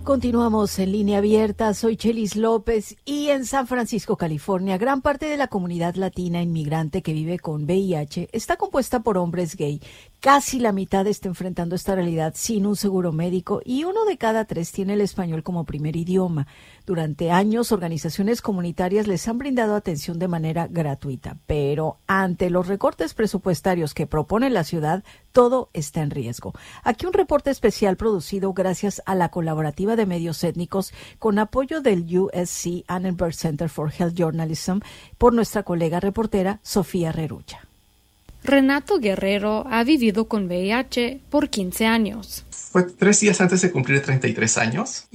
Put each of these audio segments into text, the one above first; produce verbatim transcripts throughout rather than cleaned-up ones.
Continuamos en Línea Abierta, soy Chelis López y en San Francisco, California, gran parte de la comunidad latina inmigrante que vive con V I H está compuesta por hombres gay. Casi la mitad está enfrentando esta realidad sin un seguro médico y uno de cada tres tiene el español como primer idioma. Durante años, organizaciones comunitarias les han brindado atención de manera gratuita, pero ante los recortes presupuestarios que propone la ciudad, todo está en riesgo. Aquí un reporte especial producido gracias a la colaborativa de medios étnicos con apoyo del U S C Annenberg Center for Health Journalism por nuestra colega reportera Sofía Rerucha. Renato Guerrero ha vivido con V I H por quince años. Fue tres días antes de cumplir treinta y tres años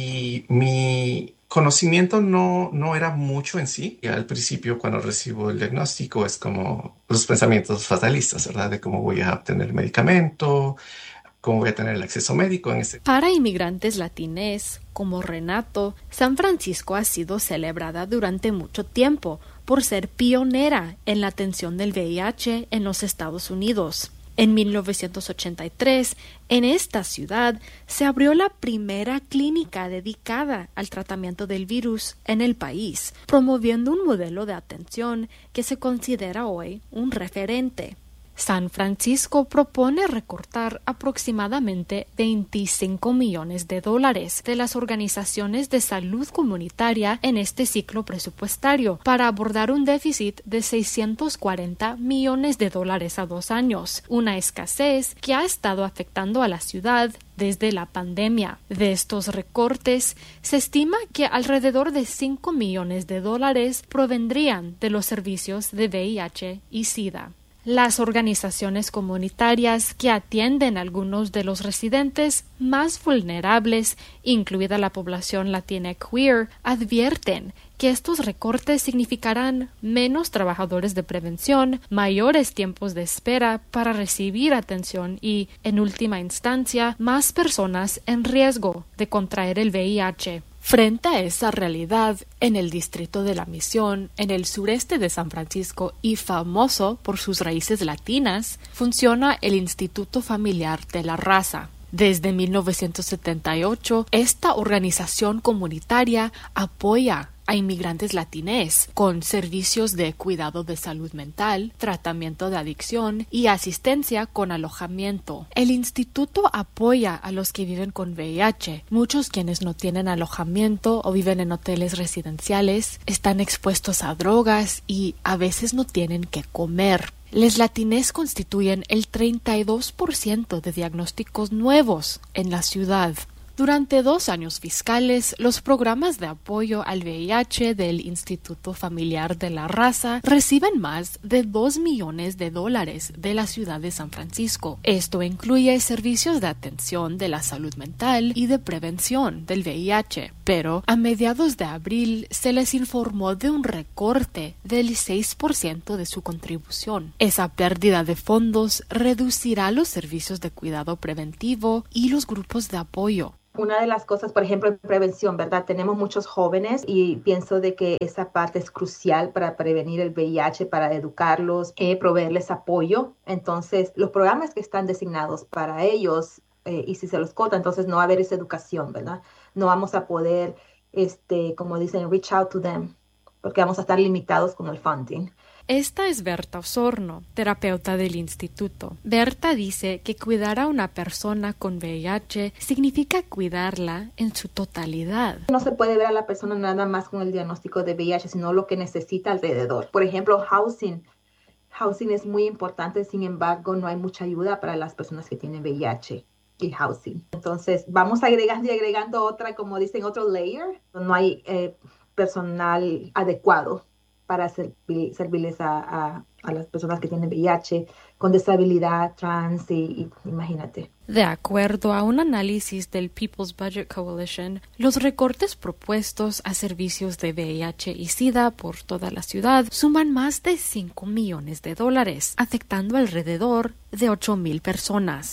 y mi conocimiento no, no era mucho en sí. Y al principio, cuando recibo el diagnóstico, es como los pensamientos fatalistas, ¿verdad? De cómo voy a obtener el medicamento, cómo voy a tener el acceso médico. En este... Para inmigrantes latines como Renato, San Francisco ha sido celebrada durante mucho tiempo por ser pionera en la atención del V I H en los Estados Unidos. En mil novecientos ochenta y tres, en esta ciudad, se abrió la primera clínica dedicada al tratamiento del virus en el país, promoviendo un modelo de atención que se considera hoy un referente. San Francisco propone recortar aproximadamente veinticinco millones de dólares de las organizaciones de salud comunitaria en este ciclo presupuestario para abordar un déficit de seiscientos cuarenta millones de dólares a dos años, una escasez que ha estado afectando a la ciudad desde la pandemia. De estos recortes, se estima que alrededor de cinco millones de dólares provendrían de los servicios de V I H y SIDA. Las organizaciones comunitarias que atienden a algunos de los residentes más vulnerables, incluida la población latina queer, advierten que estos recortes significarán menos trabajadores de prevención, mayores tiempos de espera para recibir atención y, en última instancia, más personas en riesgo de contraer el V I H. Frente a esa realidad, en el distrito de La Misión, en el sureste de San Francisco y famoso por sus raíces latinas, funciona el Instituto Familiar de la Raza. Desde mil novecientos setenta y ocho, esta organización comunitaria apoya a inmigrantes latines con servicios de cuidado de salud mental, tratamiento de adicción y asistencia con alojamiento. El instituto apoya a los que viven con V I H. Muchos quienes no tienen alojamiento o viven en hoteles residenciales están expuestos a drogas y a veces no tienen que comer. Les latines constituyen el treinta y dos por ciento de diagnósticos nuevos en la ciudad. Durante dos años fiscales, los programas de apoyo al V I H del Instituto Familiar de la Raza reciben más de dos millones de dólares de la ciudad de San Francisco. Esto incluye servicios de atención de la salud mental y de prevención del V I H. Pero a mediados de abril se les informó de un recorte del seis por ciento de su contribución. Esa pérdida de fondos reducirá los servicios de cuidado preventivo y los grupos de apoyo. Una de las cosas, por ejemplo, en prevención, ¿verdad? Tenemos muchos jóvenes y pienso de que esa parte es crucial para prevenir el V I H, para educarlos, eh, proveerles apoyo. Entonces, los programas que están designados para ellos, eh, y si se los corta, entonces no va a haber esa educación, ¿verdad? No vamos a poder, este, como dicen, reach out to them, porque vamos a estar limitados con el funding. Esta es Berta Osorno, terapeuta del instituto. Berta dice que cuidar a una persona con V I H significa cuidarla en su totalidad. No se puede ver a la persona nada más con el diagnóstico de V I H, sino lo que necesita alrededor. Por ejemplo, housing. Housing es muy importante, sin embargo, no hay mucha ayuda para las personas que tienen V I H y housing. Entonces, vamos agregando y agregando otra, como dicen, otro layer. No hay eh, personal adecuado para servir, servirles a, a, a las personas que tienen V I H, con disabilidad, trans, y, y imagínate. De acuerdo a un análisis del People's Budget Coalition, los recortes propuestos a servicios de V I H y SIDA por toda la ciudad suman más de cinco millones de dólares, afectando alrededor de ocho mil personas.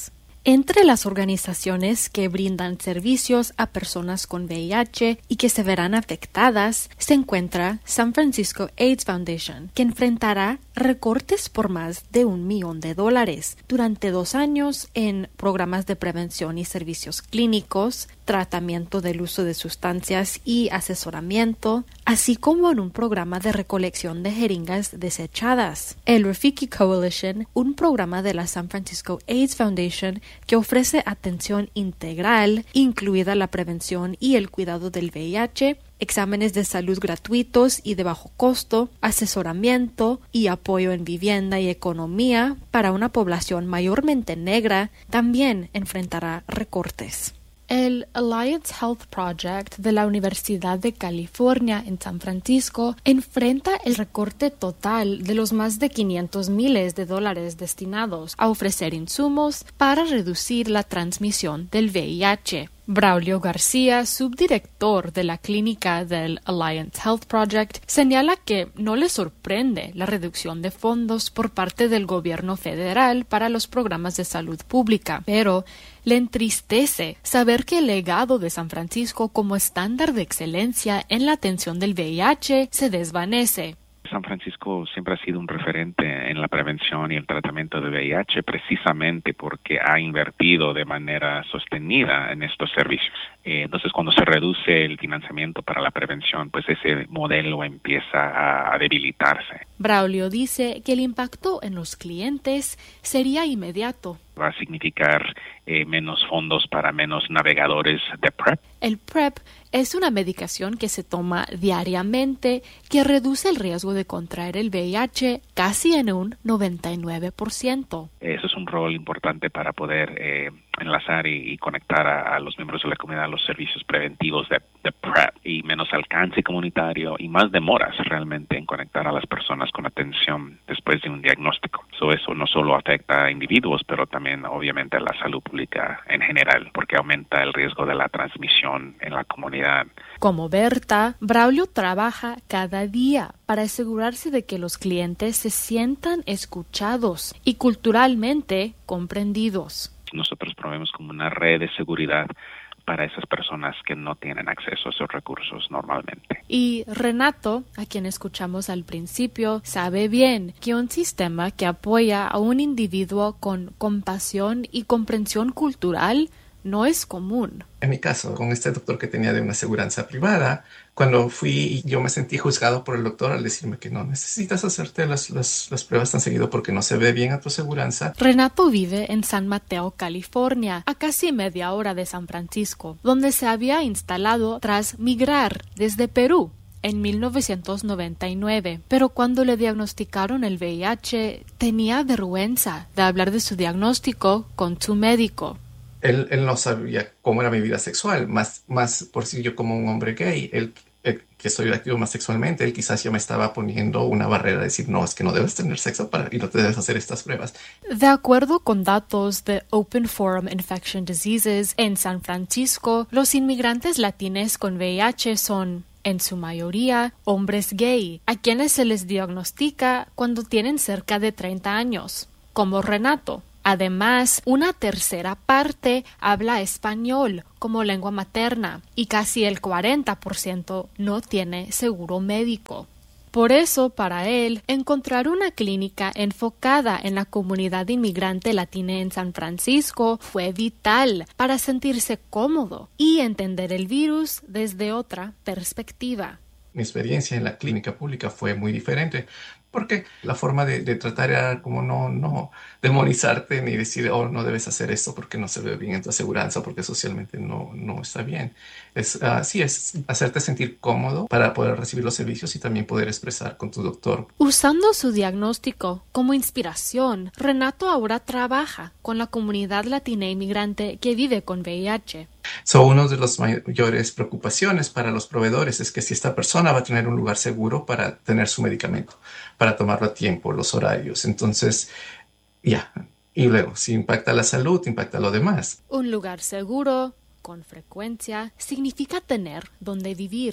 Entre las organizaciones que brindan servicios a personas con V I H y que se verán afectadas se encuentra San Francisco AIDS Foundation, que enfrentará recortes por más de un millón de dólares durante dos años en programas de prevención y servicios clínicos, tratamiento del uso de sustancias y asesoramiento, así como en un programa de recolección de jeringas desechadas. El Rafiki Coalition, un programa de la San Francisco AIDS Foundation que ofrece atención integral, incluida la prevención y el cuidado del V I H, exámenes de salud gratuitos y de bajo costo, asesoramiento y apoyo en vivienda y economía para una población mayormente negra, también enfrentará recortes. El Alliance Health Project de la Universidad de California en San Francisco enfrenta el recorte total de los más de quinientos miles de dólares destinados a ofrecer insumos para reducir la transmisión del V I H. Braulio García, subdirector de la clínica del Alliance Health Project, señala que no le sorprende la reducción de fondos por parte del gobierno federal para los programas de salud pública, pero le entristece saber que el legado de San Francisco como estándar de excelencia en la atención del V I H se desvanece. San Francisco siempre ha sido un referente en la prevención y el tratamiento de V I H precisamente porque ha invertido de manera sostenida en estos servicios. Eh, entonces, cuando se reduce el financiamiento para la prevención, pues ese modelo empieza a, a debilitarse. Braulio dice que el impacto en los clientes sería inmediato. Va a significar eh, menos fondos para menos navegadores de PrEP. El PrEP es una medicación que se toma diariamente que reduce el riesgo de contraer el V I H casi en un noventa y nueve por ciento. Eso es un rol importante para poder eh, enlazar y, y conectar a, a los miembros de la comunidad a los servicios preventivos de, de PrEP y menos alcance comunitario y más demoras realmente en conectar a las personas con atención después de un diagnóstico. So, eso no solo afecta a individuos, pero también obviamente a la salud pública en general, porque aumenta el riesgo de la transmisión en la comunidad. Como Berta, Braulio trabaja cada día para asegurarse de que los clientes se sientan escuchados y culturalmente comprendidos. Nosotros proveemos como una red de seguridad para esas personas que no tienen acceso a esos recursos normalmente. Y Renato, a quien escuchamos al principio, sabe bien que un sistema que apoya a un individuo con compasión y comprensión cultural no es común. En mi caso, con este doctor que tenía de una aseguranza privada, cuando fui, yo me sentí juzgado por el doctor al decirme que no necesitas hacerte las, las, las pruebas tan seguido porque no se ve bien a tu aseguranza. Renato vive en San Mateo, California, a casi media hora de San Francisco, donde se había instalado tras migrar desde Perú en mil novecientos noventa y nueve, pero cuando le diagnosticaron el V I H tenía vergüenza de hablar de su diagnóstico con su médico. Él, él no sabía cómo era mi vida sexual, más, más por si yo como un hombre gay, él, él, que soy activo más sexualmente, él quizás ya me estaba poniendo una barrera de decir, no, es que no debes tener sexo para, y no te debes hacer estas pruebas. De acuerdo con datos de Open Forum Infection Diseases, en San Francisco, los inmigrantes latines con V I H son, en su mayoría, hombres gay, a quienes se les diagnostica cuando tienen cerca de treinta años, como Renato. Además, una tercera parte habla español como lengua materna y casi el cuarenta por ciento no tiene seguro médico. Por eso, para él, encontrar una clínica enfocada en la comunidad inmigrante latina en San Francisco fue vital para sentirse cómodo y entender el virus desde otra perspectiva. Mi experiencia en la clínica pública fue muy diferente. Porque la forma de, de tratar era como no, no demonizarte ni decir, oh, no debes hacer esto porque no se ve bien en tu aseguranza, porque socialmente no, no está bien. Es, uh, sí, es hacerte sentir cómodo para poder recibir los servicios y también poder expresar con tu doctor. Usando su diagnóstico como inspiración, Renato ahora trabaja con la comunidad latina inmigrante que vive con V I H. So, una de las mayores preocupaciones para los proveedores es que si esta persona va a tener un lugar seguro para tener su medicamento, para tomarlo a tiempo, los horarios. Entonces, ya. Yeah. Y luego, si impacta la salud, impacta lo demás. Un lugar seguro, con frecuencia, significa tener donde vivir.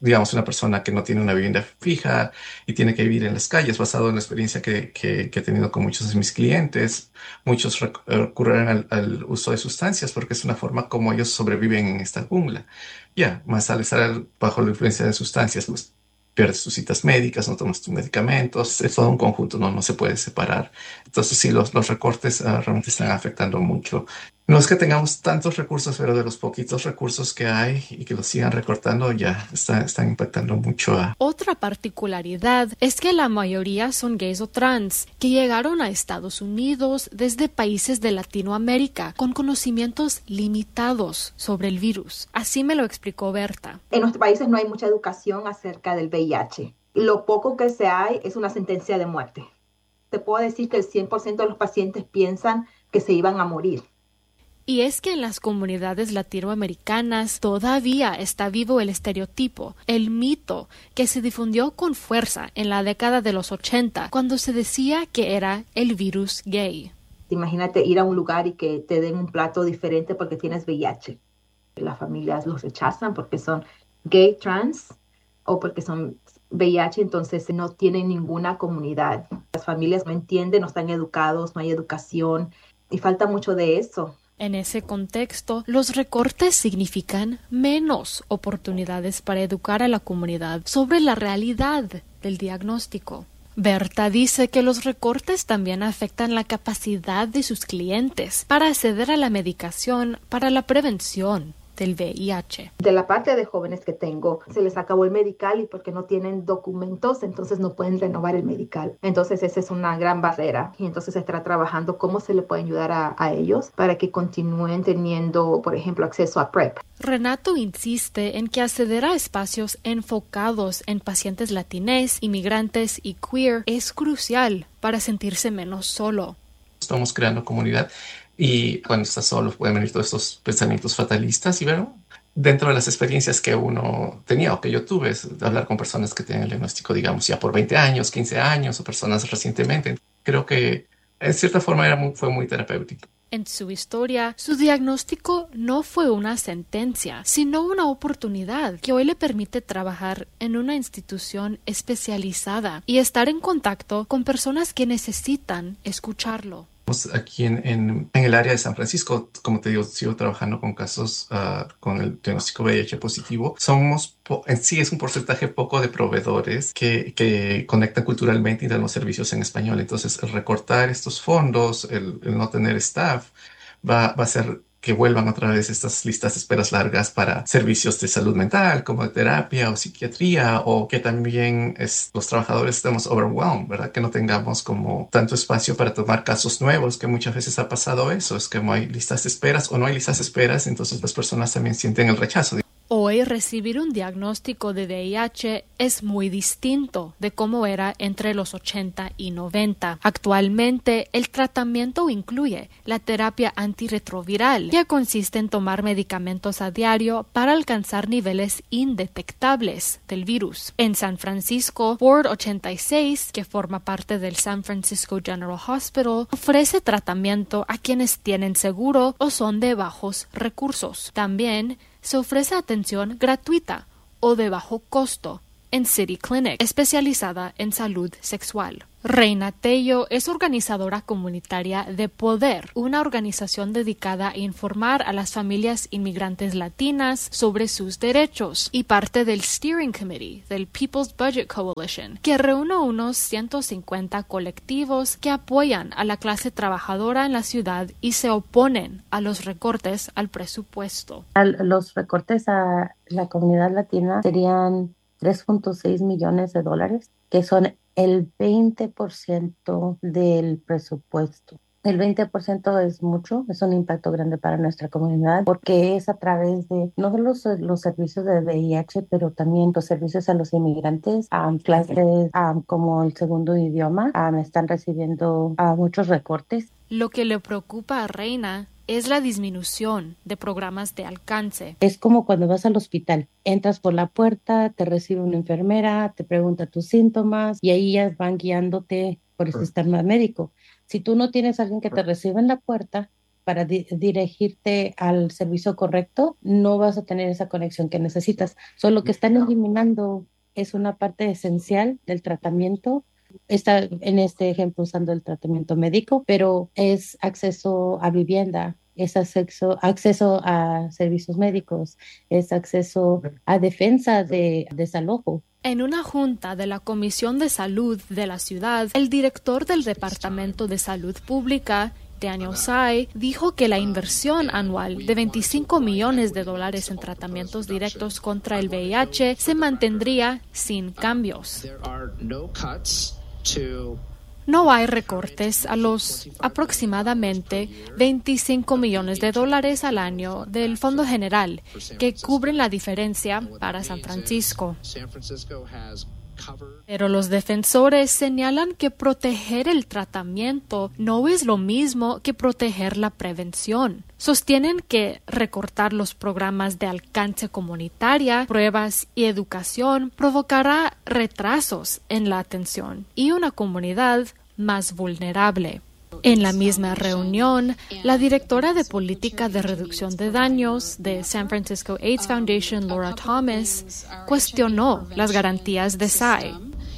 digamos, una persona que no tiene una vivienda fija y tiene que vivir en las calles, basado en la experiencia que, que, que he tenido con muchos de mis clientes. Muchos rec- recurren al, al uso de sustancias porque es una forma como ellos sobreviven en esta jungla. Ya, más al estar bajo la influencia de sustancias, pues pierdes tus citas médicas, no tomas tus medicamentos, es todo un conjunto, no, no se puede separar. Entonces sí, los, los recortes uh, realmente están afectando mucho. No es que tengamos tantos recursos, pero de los poquitos recursos que hay y que los sigan recortando, ya está, están impactando mucho a... Otra particularidad es que la mayoría son gays o trans, que llegaron a Estados Unidos desde países de Latinoamérica con conocimientos limitados sobre el virus. Así me lo explicó Berta. En nuestros países no hay mucha educación acerca del V I H. Lo poco que se hay es una sentencia de muerte. Te puedo decir que el cien por ciento de los pacientes piensan que se iban a morir. Y es que en las comunidades latinoamericanas todavía está vivo el estereotipo, el mito que se difundió con fuerza en la década de los ochenta, cuando se decía que era el virus gay. Imagínate ir a un lugar y que te den un plato diferente porque tienes V I H. Las familias los rechazan porque son gay, trans o porque son V I H, entonces no tienen ninguna comunidad. Las familias no entienden, no están educados, no hay educación y falta mucho de eso. En ese contexto, los recortes significan menos oportunidades para educar a la comunidad sobre la realidad del diagnóstico. Berta dice que los recortes también afectan la capacidad de sus clientes para acceder a la medicación para la prevención del V I H. De la parte de jóvenes que tengo, se les acabó el medical y porque no tienen documentos, entonces no pueden renovar el medical. Entonces esa es una gran barrera y entonces se está trabajando cómo se le puede ayudar a, a ellos para que continúen teniendo, por ejemplo, acceso a PrEP. Renato insiste en que acceder a espacios enfocados en pacientes latinés, inmigrantes y queer es crucial para sentirse menos solo. Estamos creando comunidad. Y cuando estás solo pueden venir todos estos pensamientos fatalistas y ver dentro de las experiencias que uno tenía o que yo tuve, es de hablar con personas que tienen el diagnóstico, digamos, ya por veinte años, quince años o personas recientemente. Creo que en cierta forma era muy, fue muy terapéutico. En su historia, su diagnóstico no fue una sentencia, sino una oportunidad que hoy le permite trabajar en una institución especializada y estar en contacto con personas que necesitan escucharlo. Aquí en, en, en el área de San Francisco, como te digo, sigo trabajando con casos uh, con el diagnóstico V I H positivo. Somos, en sí es un porcentaje poco de proveedores que, que conectan culturalmente y dan los servicios en español. Entonces, el recortar estos fondos, el, el no tener staff, va, va a ser que vuelvan otra vez estas listas de esperas largas para servicios de salud mental, como de terapia o psiquiatría, o que también es, los trabajadores estemos overwhelmed, ¿verdad? Que no tengamos como tanto espacio para tomar casos nuevos, que muchas veces ha pasado eso, es que no hay listas de esperas o no hay listas de esperas, entonces las personas también sienten el rechazo. Hoy recibir un diagnóstico de V I H es muy distinto de cómo era entre los ochenta y noventa. Actualmente, el tratamiento incluye la terapia antirretroviral, que consiste en tomar medicamentos a diario para alcanzar niveles indetectables del virus. En San Francisco, Ward ochenta y seis, que forma parte del San Francisco General Hospital, ofrece tratamiento a quienes tienen seguro o son de bajos recursos. También se ofrece atención gratuita o de bajo costo en City Clinic, especializada en salud sexual. Reina Tello es organizadora comunitaria de Poder, una organización dedicada a informar a las familias inmigrantes latinas sobre sus derechos y parte del Steering Committee del People's Budget Coalition, que reúne unos ciento cincuenta colectivos que apoyan a la clase trabajadora en la ciudad y se oponen a los recortes al presupuesto. Los recortes a la comunidad latina serían tres punto seis millones de dólares, que son el veinte por ciento del presupuesto. El veinte por ciento es mucho, es un impacto grande para nuestra comunidad porque es a través de no solo los, los servicios de V I H, pero también los servicios a los inmigrantes, um, clases um, como el segundo idioma, um, están recibiendo uh, muchos recortes. Lo que le preocupa a Reina es la disminución de programas de alcance. Es como cuando vas al hospital, entras por la puerta, te recibe una enfermera, te pregunta tus síntomas y ahí ya van guiándote por el sistema médico. Si tú no tienes a alguien que te reciba en la puerta, para di- dirigirte al servicio correcto, no vas a tener esa conexión que necesitas. Solo que están eliminando es una parte esencial del tratamiento. Está en este ejemplo usando el tratamiento médico, pero es acceso a vivienda, es acceso, acceso a servicios médicos, es acceso a defensa de desalojo. En una junta de la Comisión de Salud de la ciudad, el director del Departamento de Salud Pública, Daniel Tsai, dijo que la inversión anual de veinticinco millones de dólares en tratamientos directos contra el V I H se mantendría sin cambios. No hay recortes a los aproximadamente veinticinco millones de dólares al año del Fondo General que cubren la diferencia para San Francisco. Pero los defensores señalan que proteger el tratamiento no es lo mismo que proteger la prevención. Sostienen que recortar los programas de alcance comunitaria, pruebas y educación provocará retrasos en la atención y una comunidad más vulnerable. En la misma reunión, la directora de Política de Reducción de Daños de San Francisco AIDS Foundation, Laura Thomas, cuestionó las garantías de Tsai.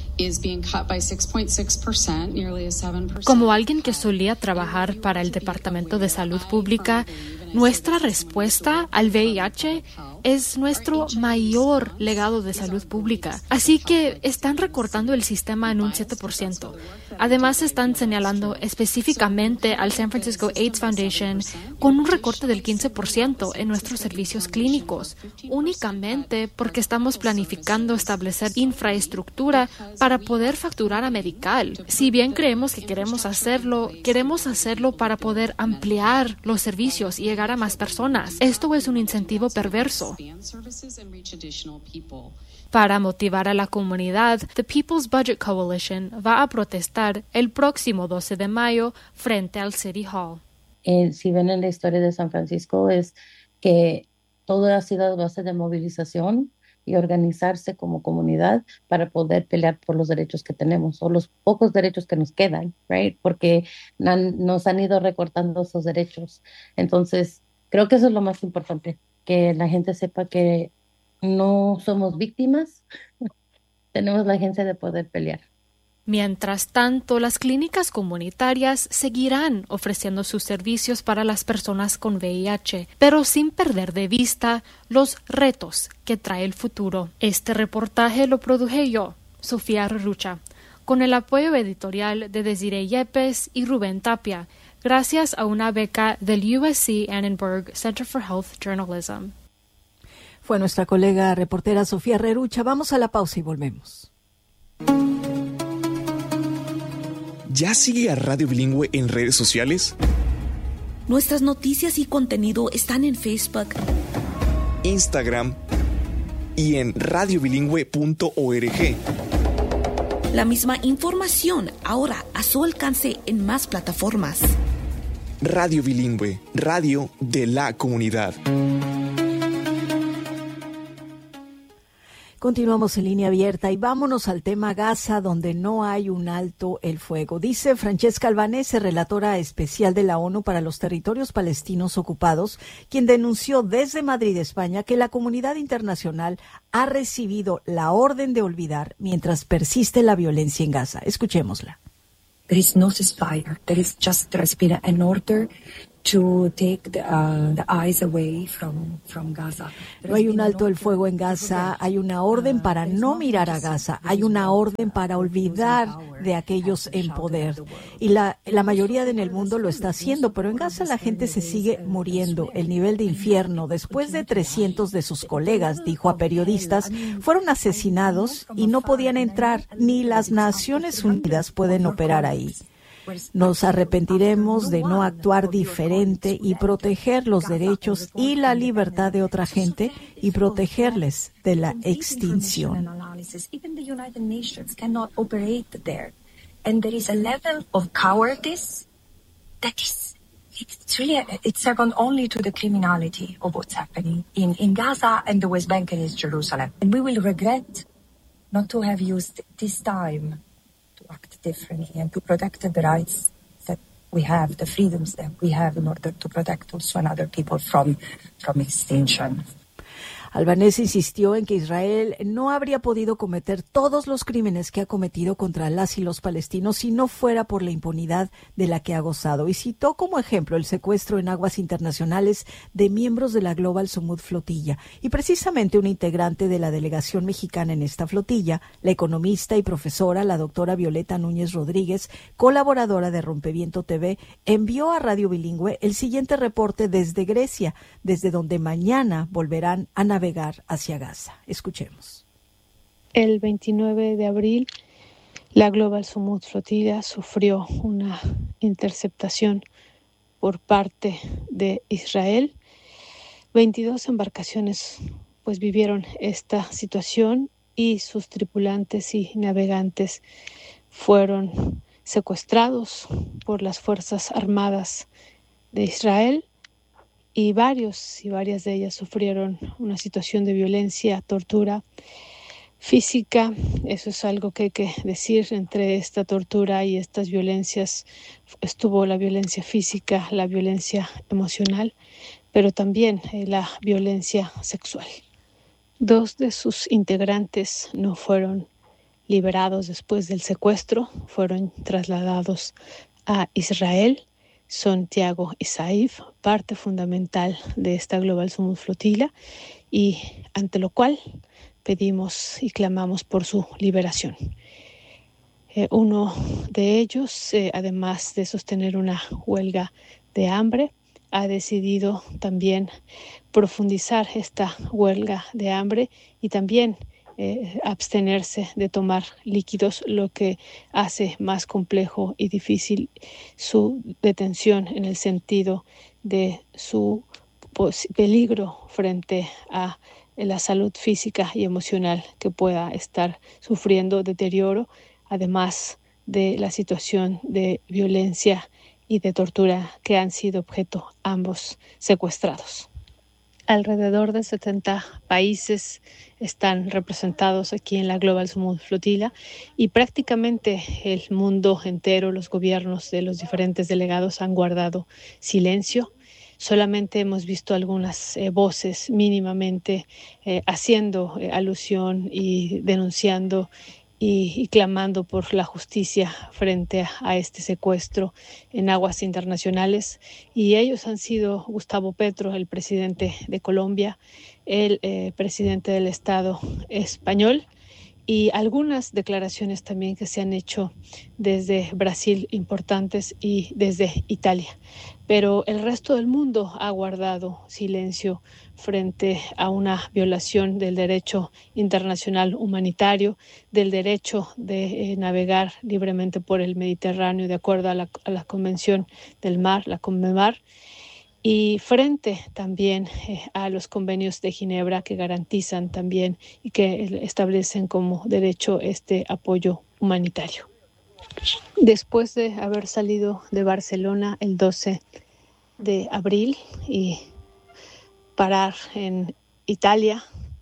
Como alguien que solía trabajar para el Departamento de Salud Pública, nuestra respuesta al V I H es nuestro mayor legado de salud pública. Así que están recortando el sistema en un siete por ciento. Además, están señalando específicamente al San Francisco AIDS Foundation con un recorte del quince por ciento en nuestros servicios clínicos, únicamente porque estamos planificando establecer infraestructura para poder facturar a Medical. Si bien creemos que queremos hacerlo, queremos hacerlo para poder ampliar los servicios y llegar a más personas. Esto es un incentivo perverso. Para motivar a la comunidad, The People's Budget Coalition va a protestar el próximo doce de mayo frente al City Hall. Eh, si ven en la historia de San Francisco, es que todo ha sido a base de movilización y organizarse como comunidad para poder pelear por los derechos que tenemos o los pocos derechos que nos quedan, right? Porque han, nos han ido recortando esos derechos. Entonces, creo que eso es lo más importante, que la gente sepa que no somos víctimas, tenemos la agencia de poder pelear. Mientras tanto, las clínicas comunitarias seguirán ofreciendo sus servicios para las personas con V I H, pero sin perder de vista los retos que trae el futuro. Este reportaje lo produje yo, Sofía Rerucha, con el apoyo editorial de Desiree Yepes y Rubén Tapia, gracias a una beca del U S C Annenberg Center for Health Journalism. Fue nuestra colega reportera Sofía Rerucha. Vamos a la pausa y volvemos. ¿Ya sigue a Radio Bilingüe en redes sociales? Nuestras noticias y contenido están en Facebook, Instagram y en radio bilingüe punto org. La misma información ahora a su alcance en más plataformas. Radio Bilingüe, radio de la comunidad. Continuamos en línea abierta y vámonos al tema Gaza, donde no hay un alto el fuego. Dice Francesca Albanese, relatora especial de la ONU para los territorios palestinos ocupados, quien denunció desde Madrid, España, que la comunidad internacional ha recibido la orden de olvidar mientras persiste la violencia en Gaza. Escuchémosla. There is no ceasefire. There is just there has been an order to take the, uh, the eyes away from, from Gaza. No hay un alto el fuego en Gaza, hay una orden para no mirar a Gaza, hay una orden para olvidar de aquellos en poder. Y la, la mayoría en el mundo lo está haciendo, pero en Gaza la gente se sigue muriendo. El nivel de infierno, después de trescientos de sus colegas, dijo a periodistas, fueron asesinados y no podían entrar, ni las Naciones Unidas pueden operar ahí. Nos arrepentiremos de no actuar diferente y proteger los derechos y la libertad de otra gente y protegerles de la extinción. Even the United Nations cannot operate there. And there is a level of cowardice that is, it's really, it's second only to the criminality of what's happening in, in Gaza and the West Bank and East Jerusalem. And we will regret not to have used this time act differently and to protect the rights that we have, the freedoms that we have in order to protect also another people from, from extinction. Albanese insistió en que Israel no habría podido cometer todos los crímenes que ha cometido contra las y los palestinos si no fuera por la impunidad de la que ha gozado, y citó como ejemplo el secuestro en aguas internacionales de miembros de la Global Sumud Flotilla. Y precisamente una integrante de la delegación mexicana en esta flotilla, la economista y profesora, la doctora Violeta Núñez Rodríguez, colaboradora de Rompeviento T V, envió a Radio Bilingüe el siguiente reporte desde Grecia, desde donde mañana volverán a navegar hacia Gaza. Escuchemos. El veintinueve de abril, la Global Sumud Flotilla sufrió una interceptación por parte de Israel. veintidós embarcaciones pues vivieron esta situación y sus tripulantes y navegantes fueron secuestrados por las Fuerzas Armadas de Israel. Y varios y varias de ellas sufrieron una situación de violencia, tortura física. Eso es algo que hay que decir. Entre esta tortura y estas violencias estuvo la violencia física, la violencia emocional, pero también eh, la violencia sexual. Dos de sus integrantes no fueron liberados después del secuestro, fueron trasladados a Israel. Son Tiago y Saif, parte fundamental de esta Global Sumud Flotilla, y ante lo cual pedimos y clamamos por su liberación. Eh, uno de ellos, eh, además de sostener una huelga de hambre, ha decidido también profundizar esta huelga de hambre y también Eh, abstenerse de tomar líquidos, lo que hace más complejo y difícil su detención en el sentido de su pos- peligro frente a la salud física y emocional que pueda estar sufriendo deterioro, además de la situación de violencia y de tortura que han sido objeto ambos secuestrados. Alrededor de setenta países están representados aquí en la Global Sumud Flotilla y prácticamente el mundo entero, los gobiernos de los diferentes delegados han guardado silencio. Solamente hemos visto algunas eh, voces mínimamente eh, haciendo eh, alusión y denunciando Y, y clamando por la justicia frente a, a este secuestro en aguas internacionales. Y ellos han sido Gustavo Petro, el presidente de Colombia, el eh, presidente del Estado español, y algunas declaraciones también que se han hecho desde Brasil importantes y desde Italia. Pero el resto del mundo ha guardado silencio frente a una violación del derecho internacional humanitario, del derecho de eh, navegar libremente por el Mediterráneo de acuerdo a la, a la Convención del Mar, la CONMEMAR, y frente también eh, a los convenios de Ginebra que garantizan también y que establecen como derecho este apoyo humanitario. Después de haber salido de Barcelona el doce de abril y parar en Italia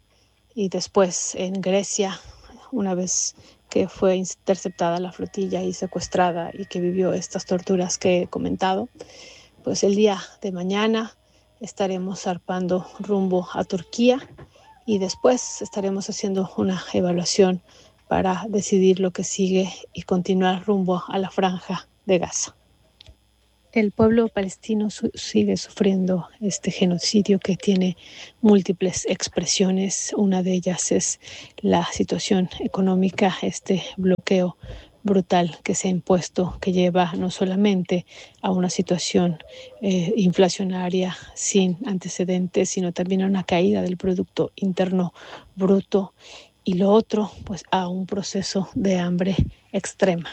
y después en Grecia, una vez que fue interceptada la flotilla y secuestrada y que vivió estas torturas que he comentado, pues el día de mañana estaremos zarpando rumbo a Turquía y después estaremos haciendo una evaluación para decidir lo que sigue y continuar rumbo a la franja de Gaza. El pueblo palestino su- sigue sufriendo este genocidio que tiene múltiples expresiones. Una de ellas es la situación económica, este bloqueo brutal que se ha impuesto, que lleva no solamente a una situación eh, inflacionaria sin antecedentes, sino también a una caída del Producto Interno Bruto, y lo otro, pues a un proceso de hambre extrema.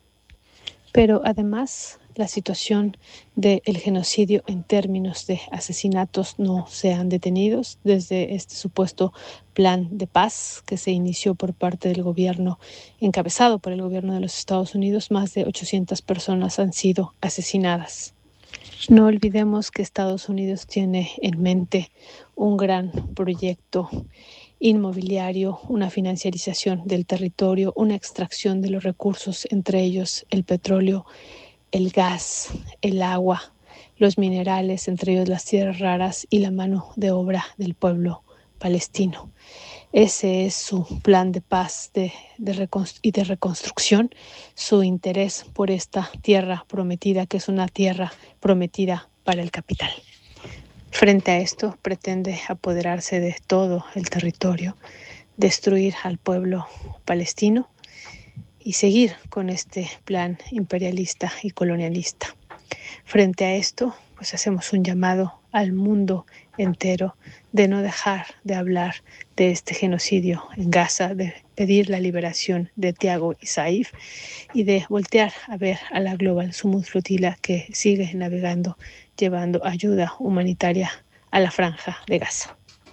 Pero además, la situación del genocidio en términos de asesinatos no se han detenido desde este supuesto plan de paz que se inició por parte del gobierno, encabezado por el gobierno de los Estados Unidos. Más de ochocientas personas han sido asesinadas. No olvidemos que Estados Unidos tiene en mente un gran proyecto inmobiliario, una financiarización del territorio, una extracción de los recursos, entre ellos el petróleo, el gas, el agua, los minerales, entre ellos las tierras raras y la mano de obra del pueblo palestino. Ese es su plan de paz de, de reconstru- y de reconstrucción, su interés por esta tierra prometida, que es una tierra prometida para el capital. Frente a esto, pretende apoderarse de todo el territorio, destruir al pueblo palestino y seguir con este plan imperialista y colonialista. Frente a esto, pues hacemos un llamado al mundo entero de no dejar de hablar de este genocidio en Gaza, de pedir la liberación de Thiago y Saif y de voltear a ver a la Global Smooth Flotilla que sigue navegando, llevando ayuda humanitaria a la franja de Gaza.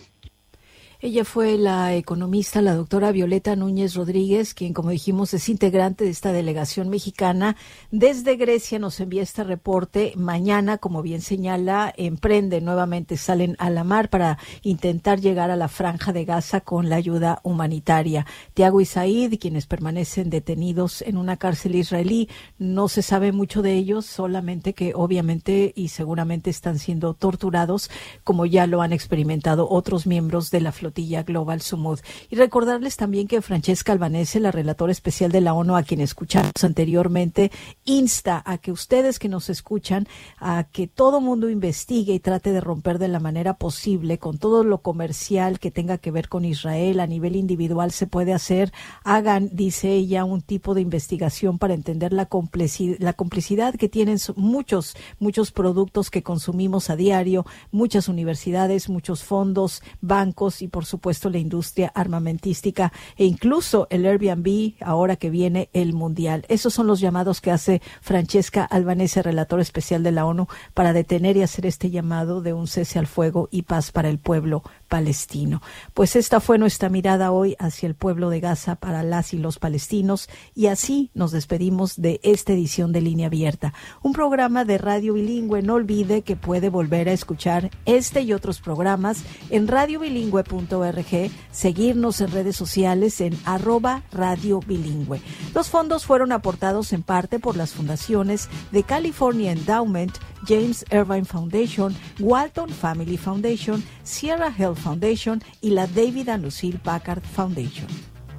Ella fue la economista, la doctora Violeta Núñez Rodríguez, quien, como dijimos, es integrante de esta delegación mexicana. Desde Grecia nos envía este reporte. Mañana, como bien señala, emprende nuevamente, salen a la mar para intentar llegar a la franja de Gaza con la ayuda humanitaria. Thiago y Said, quienes permanecen detenidos en una cárcel israelí, no se sabe mucho de ellos, solamente que obviamente y seguramente están siendo torturados, como ya lo han experimentado otros miembros de la flotilla Global Smooth. Y recordarles también que Francesca Albanese, la relatora especial de la ONU, a quien escuchamos anteriormente, insta a que ustedes que nos escuchan, a que todo mundo investigue y trate de romper de la manera posible con todo lo comercial que tenga que ver con Israel. A nivel individual se puede hacer, hagan, dice ella, un tipo de investigación para entender la complicidad, la complicidad que tienen muchos, muchos productos que consumimos a diario, muchas universidades, muchos fondos, bancos y por supuesto la industria armamentística e incluso el Airbnb ahora que viene el Mundial. Esos son los llamados que hace Francesca Albanese, relatora especial de la ONU, para detener y hacer este llamado de un cese al fuego y paz para el pueblo palestino. Pues esta fue nuestra mirada hoy hacia el pueblo de Gaza para las y los palestinos, y así nos despedimos de esta edición de Línea Abierta, un programa de radio bilingüe. No olvide que puede volver a escuchar este y otros programas en radio bilingüe punto org, seguirnos en redes sociales en arroba radio bilingüe. Los fondos fueron aportados en parte por las fundaciones de California Endowment, James Irvine Foundation, Walton Family Foundation, Sierra Health Foundation y la David and Lucille Packard Foundation.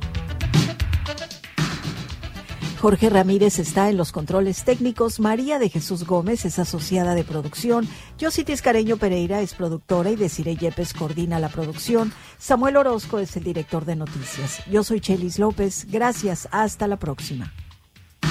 Jorge Ramírez está en los controles técnicos, María de Jesús Gómez es asociada de producción, Yossi Tiscareño Pereira es productora y Desiree Yepes coordina la producción, Samuel Orozco es el director de noticias. Yo soy Chelis López, gracias, hasta la próxima.